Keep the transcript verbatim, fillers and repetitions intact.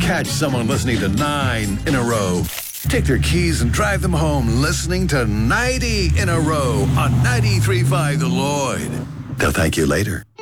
catch someone listening to nine in a row. Take their keys and drive them home listening to ninety in a row on ninety-three point five The Lloyd. They'll thank you later.